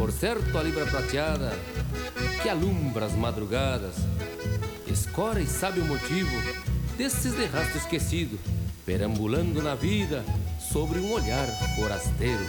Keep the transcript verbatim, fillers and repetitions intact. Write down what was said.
Por certo a libra prateada que alumbra as madrugadas escora e sabe o motivo desses de rastro esquecido, perambulando na vida sobre um olhar forasteiro.